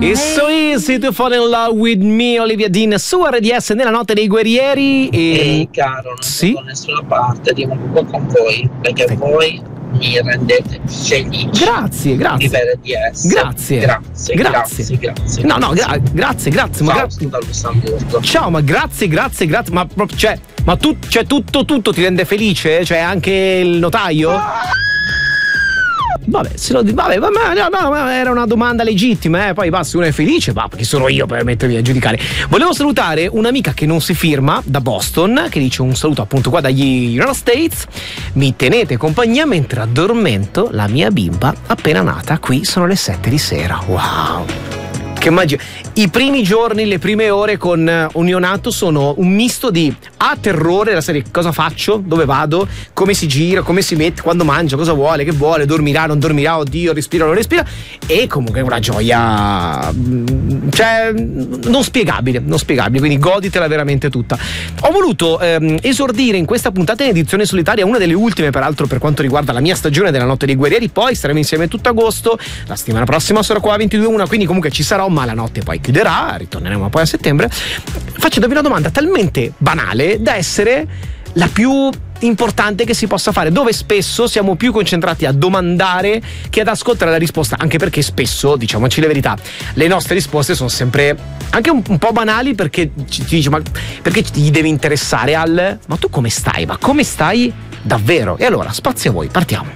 It's so easy to fall in love with me, Olivia Dean su RDS nella notte dei guerrieri. Ehi caro, non sono da nessuna parte, rimango con voi perché voi mi rendete felice. Grazie. Di RDS. Grazie. No, grazie. Fausto da Lussemburgo. Ciao, ma grazie. Ma proprio, tutto ti rende felice? Cioè anche il notaio? Vabbè, ma era una domanda legittima, poi se uno è felice, perché sono io per mettermi a giudicare. Volevo salutare un'amica che non si firma da Boston, che dice un saluto appunto qua dagli United States. Mi tenete compagnia mentre addormento la mia bimba appena nata. Qui sono le 7 di sera. Wow, che magia. I primi giorni, le prime ore con un neonato sono un misto di terrore, la serie cosa faccio, dove vado, come si gira, come si mette, quando mangia, cosa vuole, che vuole, dormirà, non dormirà, oddio, respira, non respira, e comunque una gioia non spiegabile, quindi goditela veramente tutta. Ho voluto esordire in questa puntata in edizione solitaria, una delle ultime peraltro per quanto riguarda la mia stagione della Notte dei Guerrieri, poi staremo insieme tutto agosto, la settimana prossima sarò qua a 22:01, quindi comunque ci sarò, ma la notte poi chiuderà, ritorneremo poi a settembre, facendovi una domanda talmente banale da essere la più importante che si possa fare, dove spesso siamo più concentrati a domandare che ad ascoltare la risposta, anche perché spesso, diciamoci la verità, le nostre risposte sono sempre anche un po' banali, perché ti dici ma perché gli deve interessare ma tu come stai? Ma come stai davvero? E allora spazio a voi, partiamo.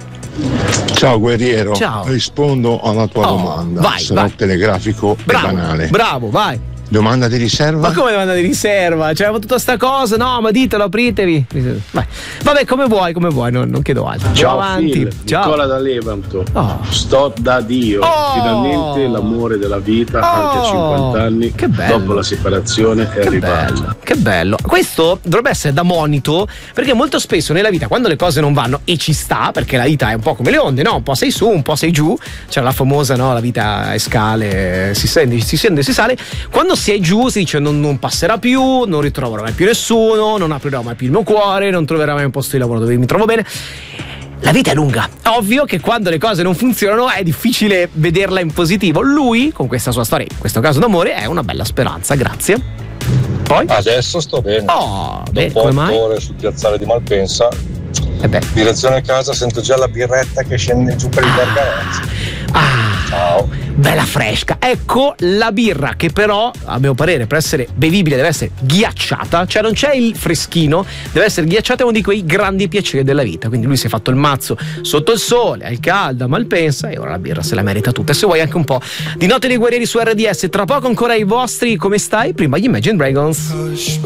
Ciao guerriero, Ciao. Rispondo alla tua domanda. Vai. Telegrafico e banale. Bravo, vai. Domanda di riserva? Ma come domanda di riserva? Cioè, ma tutta sta cosa? No, ma ditelo, apritevi. Vai. Vabbè, come vuoi, non chiedo altro. Ciao, avanti. Phil, Ciao. Nicola da Levanto. Sto da Dio. Finalmente l'amore della vita, anche a 50 anni. Che bello. Dopo la separazione è arrivato. Che bello. Questo dovrebbe essere da monito, perché molto spesso nella vita, quando le cose non vanno, e ci sta, perché la vita è un po' come le onde, no? Un po' sei su, un po' sei giù. C'è la famosa, no? La vita è scale, si scende, si sale. Quando si è giù si dice non passerà più, non ritroverò mai più nessuno, non aprirò mai più il mio cuore, non troverò mai un posto di lavoro dove mi trovo bene. La vita è lunga. Ovvio che quando le cose non funzionano è difficile vederla in positivo. Lui, con questa sua storia, in questo caso d'amore, è una bella speranza. Grazie. Poi? Adesso sto bene. Dopo 8 ore sul piazzale di Malpensa. Direzione a casa, sento già la birretta che scende giù per il Gargarezzi. Ciao. Bella fresca. Ecco la birra, che però a mio parere per essere bevibile deve essere ghiacciata, cioè non c'è il freschino, deve essere ghiacciata, è uno di quei grandi piaceri della vita. Quindi lui si è fatto il mazzo sotto il sole, al caldo, a Malpensa, e ora la birra se la merita tutta. E se vuoi anche un po' di Notte dei Guerrieri su RDS, tra poco ancora i vostri come stai, prima gli Imagine Dragons.